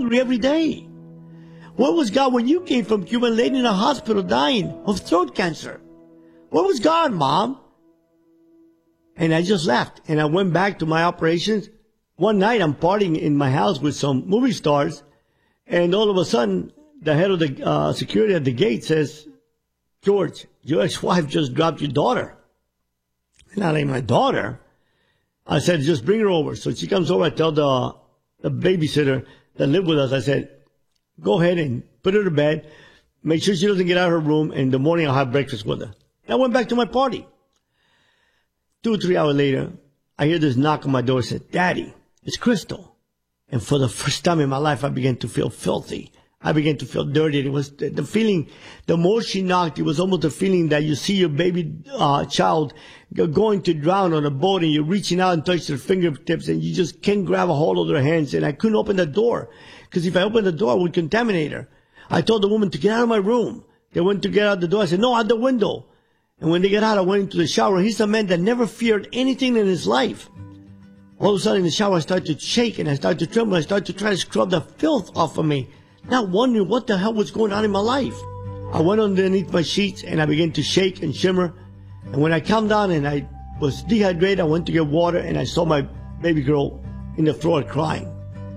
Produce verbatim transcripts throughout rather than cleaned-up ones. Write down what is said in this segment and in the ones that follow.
hungry every day. Where was God when you came from Cuba and laid in a hospital dying of throat cancer? Where was God, Mom? And I just left. And I went back to my operations. One night I'm partying in my house with some movie stars. And all of a sudden, the head of the uh, security at the gate says, George, your ex-wife just dropped your daughter. And I'm like, my daughter? I said, just bring her over. So she comes over. I tell the, the babysitter that lived with us, I said, go ahead and put her to bed. Make sure she doesn't get out of her room. And in the morning, I'll have breakfast with her. I went back to my party. Two or three hours later, I hear this knock on my door. I said, Daddy, it's Crystal. And for the first time in my life, I began to feel filthy. I began to feel dirty. It was the, the feeling, the more she knocked, it was almost the feeling that you see your baby uh, child going to drown on a boat and you're reaching out and touch their fingertips and you just can't grab a hold of their hands. And I couldn't open the door because if I opened the door, I would contaminate her. I told the woman to get out of my room. They went to get out the door. I said, no, out the window. And when they got out, I went into the shower. He's a man that never feared anything in his life. All of a sudden in the shower, I started to shake and I started to tremble. I started to try to scrub the filth off of me, not wondering what the hell was going on in my life. I went underneath my sheets and I began to shake and shimmer. And when I calmed down and I was dehydrated, I went to get water and I saw my baby girl in the floor crying.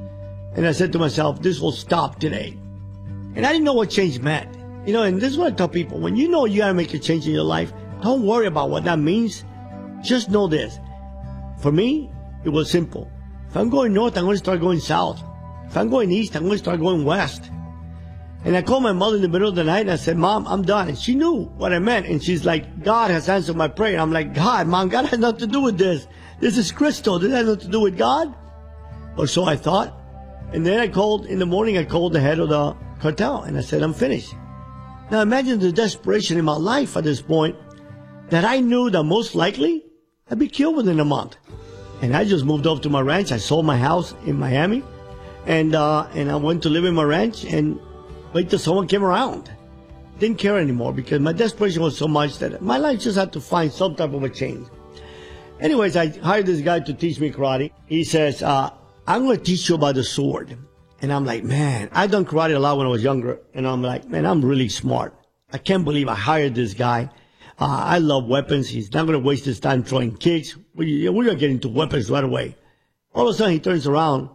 And I said to myself, this will stop today. And I didn't know what change meant. You know, and this is what I tell people. When you know you got to make a change in your life, don't worry about what that means. Just know this. For me, it was simple. If I'm going north, I'm going to start going south. If I'm going east, I'm going to start going west. And I called my mother in the middle of the night and I said, Mom, I'm done. And she knew what I meant. And she's like, God has answered my prayer. And I'm like, God, Mom, God has nothing to do with this. This is Crystal. This has nothing to do with God. Or so I thought. And then I called, in the morning, I called the head of the cartel. And I said, I'm finished. Now imagine the desperation in my life at this point that I knew that most likely I'd be killed within a month. And I just moved off to my ranch. I sold my house in Miami. And uh, and I went to live in my ranch and wait till someone came around. Didn't care anymore because my desperation was so much that my life just had to find some type of a change. Anyways, I hired this guy to teach me karate. He says, uh, I'm going to teach you about the sword. And I'm like, man, I've done karate a lot when I was younger. And I'm like, man, I'm really smart. I can't believe I hired this guy. Uh, I love weapons. He's not going to waste his time throwing kicks. We, we're going to get into weapons right away. All of a sudden, he turns around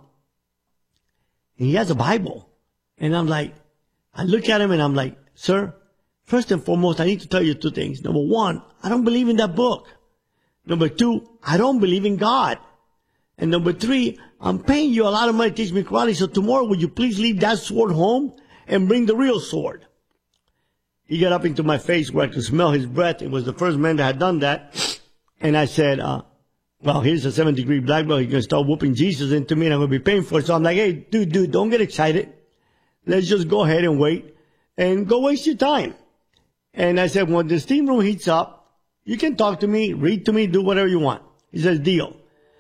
and he has a Bible. And I'm like, I look at him and I'm like, sir, first and foremost, I need to tell you two things. Number one, I don't believe in that book. Number two, I don't believe in God. And number three, I'm paying you a lot of money to teach me karate, so tomorrow would you please leave that sword home and bring the real sword? He got up into my face where I could smell his breath. It was the first man that had done that. And I said, uh, well, here's a seven degree black belt. He's going to start whooping Jesus into me and I'm going to be paying for it. So I'm like, hey, dude, dude, don't get excited. Let's just go ahead and wait and go waste your time. And I said, when the steam room heats up, you can talk to me, read to me, do whatever you want. He says, deal.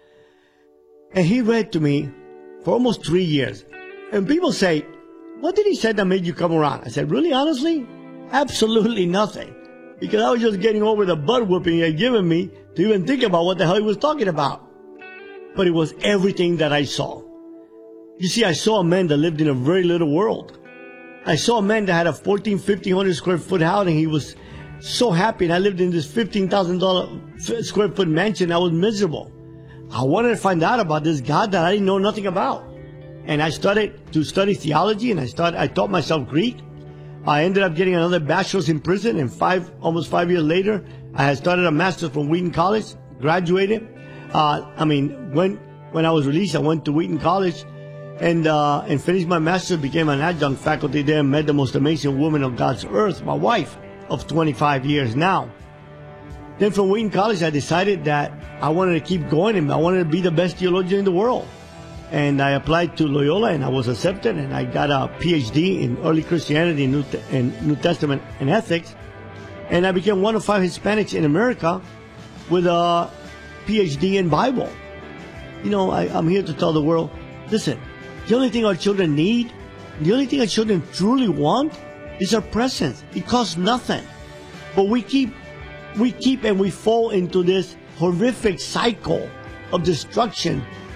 And he read to me for almost three years. And people say, what did he say that made you come around? I said, really, honestly? Absolutely nothing. Because I was just getting over the butt whooping he had given me to even think about what the hell he was talking about. But it was everything that I saw. You see, I saw a man that lived in a very little world. I saw a man that had a fourteen, fifteen hundred square foot house and he was so happy. And I lived in this fifteen thousand square foot mansion. I was miserable. I wanted to find out about this God that I didn't know nothing about. And I started to study theology and I started, I taught myself Greek. I ended up getting another bachelor's in prison and five, almost five years later, I had started a master's from Wheaton College, graduated. Uh, I mean, when, when I was released, I went to Wheaton College and, uh, and finished my master's, became an adjunct faculty there and met the most amazing woman on God's earth, my wife of twenty-five years now. Then from Wheaton College, I decided that I wanted to keep going and I wanted to be the best theologian in the world. And I applied to Loyola and I was accepted and I got a P H D in early Christianity and New, and New Testament and ethics. And I became one of five Hispanics in America with a P H D in Bible. You know, I, I'm here to tell the world, listen, the only thing our children need, the only thing our children truly want is our presence. It costs nothing. But we keep, we keep and we fall into this horrific cycle of destruction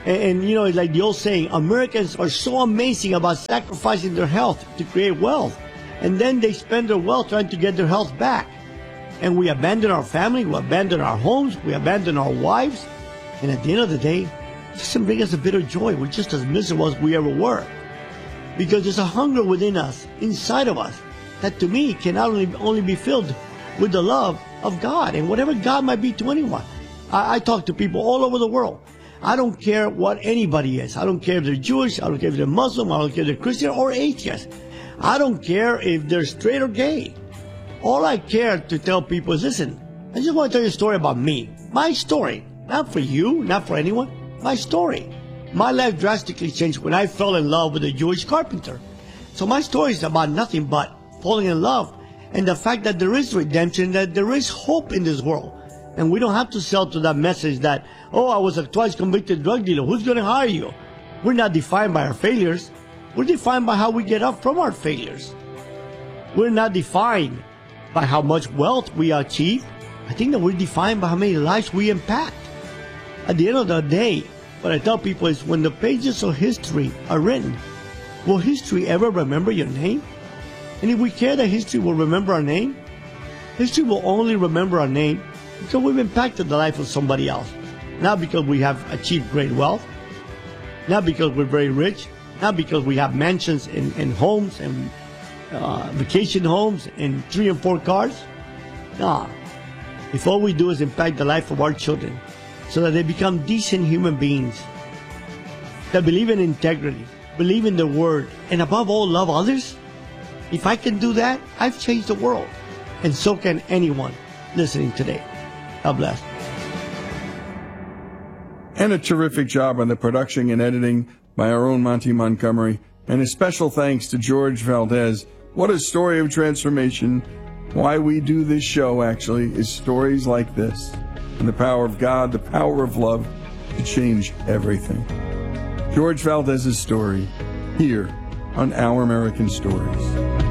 And, and, you know, it's like the old saying, Americans are so amazing about sacrificing their health to create wealth. And then they spend their wealth trying to get their health back. And we abandon our family, we abandon our homes, we abandon our wives. And at the end of the day, it doesn't bring us a bit of joy. We're just as miserable as we ever were. Because there's a hunger within us, inside of us, that to me can only, only be filled with the love of God. And whatever God might be to anyone. I, I talk to people all over the world. I don't care what anybody is. I don't care if they're Jewish, I don't care if they're Muslim, I don't care if they're Christian or atheist. I don't care if they're straight or gay. All I care to tell people is, listen, I just want to tell you a story about me. My story. Not for you, not for anyone. My story. My life drastically changed when I fell in love with a Jewish carpenter. So my story is about nothing but falling in love and the fact that there is redemption, that there is hope in this world. And we don't have to sell to that message that, oh, I was a twice convicted drug dealer. Who's going to hire you? We're not defined by our failures. We're defined by how we get up from our failures. We're not defined by how much wealth we achieve. I think that we're defined by how many lives we impact. At the end of the day, what I tell people is when the pages of history are written, will history ever remember your name? And if we care that history will remember our name, history will only remember our name because we've impacted the life of somebody else. Not because we have achieved great wealth, not because we're very rich, not because we have mansions and, and homes and uh, vacation homes and three and four cars. Nah. If all we do is impact the life of our children so that they become decent human beings that believe in integrity, believe in the word, and above all, love others, if I can do that, I've changed the world. And so can anyone listening today. God bless. And a terrific job on the production and editing by our own Monty Montgomery. And a special thanks to George Valdez. What a story of transformation. Why we do this show, actually, is stories like this. And the power of God, the power of love to change everything. George Valdez's story, here on Our American Stories.